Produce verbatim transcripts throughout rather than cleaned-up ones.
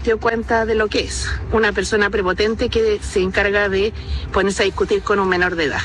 dio cuenta de lo que es una persona prepotente que se encarga de ponerse a discutir con un menor de edad.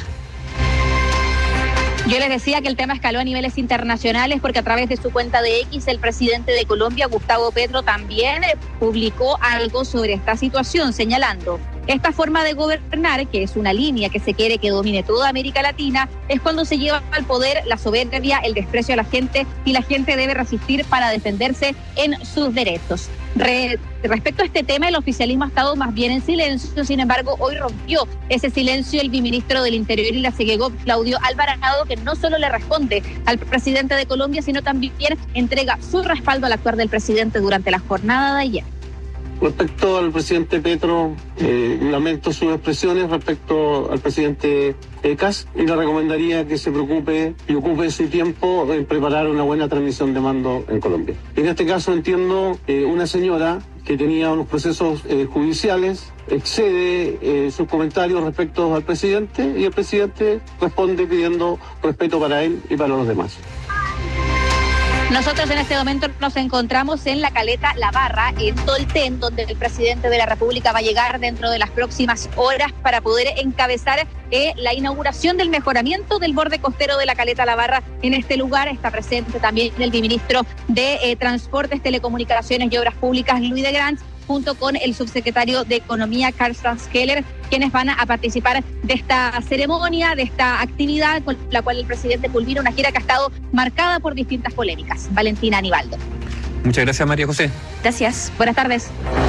Yo les decía que el tema escaló a niveles internacionales porque a través de su cuenta de X, el presidente de Colombia, Gustavo Petro, también publicó algo sobre esta situación, señalando: esta forma de gobernar, que es una línea que se quiere que domine toda América Latina, es cuando se lleva al poder la soberbia, el desprecio a la gente, y la gente debe resistir para defenderse en sus derechos. Re, respecto a este tema, el oficialismo ha estado más bien en silencio. Sin embargo, hoy rompió ese silencio el viceministro del Interior y la SEGEGOV, Claudio Alvarado, que no solo le responde al presidente de Colombia, sino también entrega su respaldo al actuar del presidente durante la jornada de ayer. Respecto al presidente Petro, eh, lamento sus expresiones respecto al presidente Cas y le recomendaría que se preocupe y ocupe su tiempo en preparar una buena transmisión de mando en Colombia. En este caso entiendo eh, una señora que tenía unos procesos eh, judiciales, excede eh, sus comentarios respecto al presidente y el presidente responde pidiendo respeto para él y para los demás. Nosotros en este momento nos encontramos en la Caleta La Barra, en Tolten, donde el presidente de la República va a llegar dentro de las próximas horas para poder encabezar eh, la inauguración del mejoramiento del borde costero de la Caleta La Barra. En este lugar está presente también el viceministro de eh, Transportes, Telecomunicaciones y Obras Públicas, Luis de Grans, junto con el subsecretario de Economía, Karl Franz Keller, quienes van a participar de esta ceremonia, de esta actividad con la cual el presidente culmina una gira que ha estado marcada por distintas polémicas. Valentina Aníbaldo. Muchas gracias, María José. Gracias. Buenas tardes.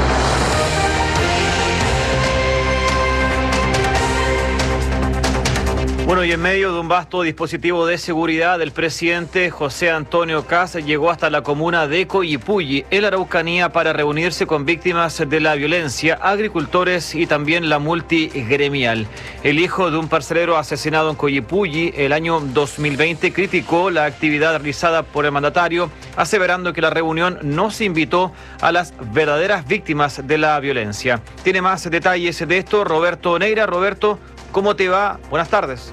Bueno, y en medio de un vasto dispositivo de seguridad, el presidente José Antonio Kast llegó hasta la comuna de Coyipulli, en la Araucanía, para reunirse con víctimas de la violencia, agricultores y también la multigremial. El hijo de un parcelero asesinado en Coyipulli el año dos mil veinte criticó la actividad realizada por el mandatario, aseverando que la reunión no se invitó a las verdaderas víctimas de la violencia. Tiene más detalles de esto Roberto Neira. Roberto, ¿cómo te va? Buenas tardes.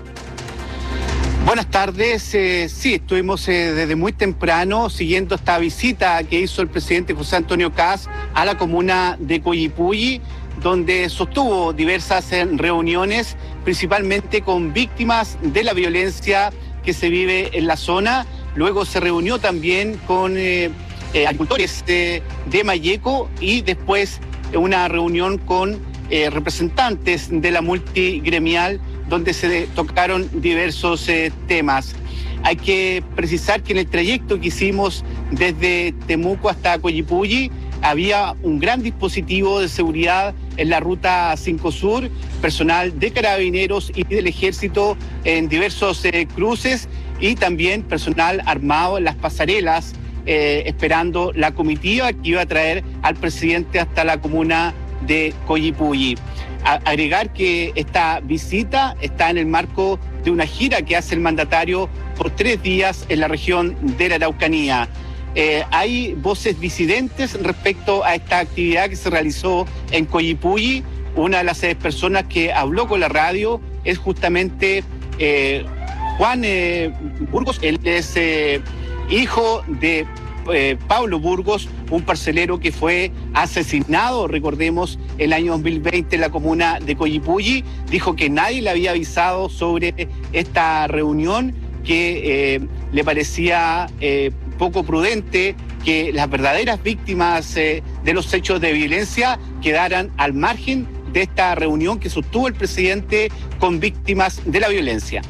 Buenas tardes. Eh, sí, estuvimos eh, desde muy temprano siguiendo esta visita que hizo el presidente José Antonio Kast a la comuna de Coyipulli, donde sostuvo diversas eh, reuniones, principalmente con víctimas de la violencia que se vive en la zona. Luego se reunió también con eh, eh, agricultores de, de Mayeco y después una reunión con Eh, representantes de la multigremial, donde se tocaron diversos eh, temas. Hay que precisar que en el trayecto que hicimos desde Temuco hasta Coyipulli había un gran dispositivo de seguridad en la ruta cinco Sur, personal de Carabineros y del Ejército en diversos eh, cruces y también personal armado en las pasarelas, eh, esperando la comitiva que iba a traer al presidente hasta la comuna de Coyipulli. A agregar que esta visita está en el marco de una gira que hace el mandatario por tres días en la región de la Araucanía. Eh, hay voces disidentes respecto a esta actividad que se realizó en Coyipulli. Una de las eh, personas que habló con la radio es justamente eh, Juan eh, Burgos. Él es eh, hijo de Eh, Pablo Burgos, un parcelero que fue asesinado, recordemos, el año dos mil veinte en la comuna de Coyipulli. Dijo que nadie le había avisado sobre esta reunión, que eh, le parecía eh, poco prudente que las verdaderas víctimas eh, de los hechos de violencia quedaran al margen de esta reunión que sostuvo el presidente con víctimas de la violencia.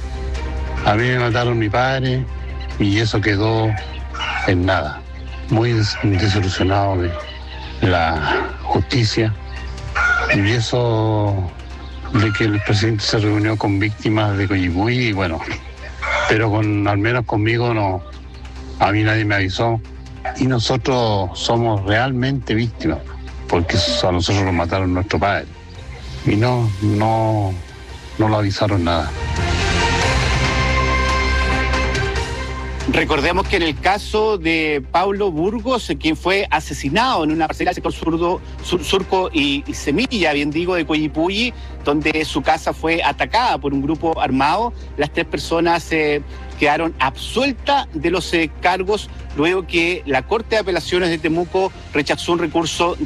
A mí me mataron mi padre y eso quedó en nada. Muy desilusionado de la justicia y eso de que el presidente se reunió con víctimas de Coyipulli, y bueno, pero con al menos conmigo no, a mí nadie me avisó y nosotros somos realmente víctimas porque a nosotros nos mataron nuestro padre y no, no, no lo avisaron nada. Recordemos que en el caso de Pablo Burgos, quien fue asesinado en una parcela del sector surdo, sur, Surco y, y Semilla, bien digo, de Coyipulli, donde su casa fue atacada por un grupo armado, las tres personas eh, quedaron absueltas de los eh, cargos luego que la Corte de Apelaciones de Temuco rechazó un recurso